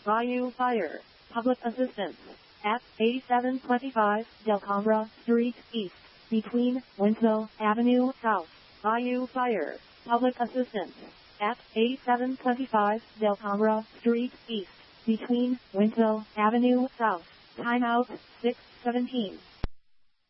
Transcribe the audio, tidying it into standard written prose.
Bayou Fire. Public assistance. At 8725 Delcombra Street East. Between Winslow Avenue South. Bayou Fire. Public assistance. At 8725 Delcombra Street East. Between Winslow Avenue South. Timeout 6:17.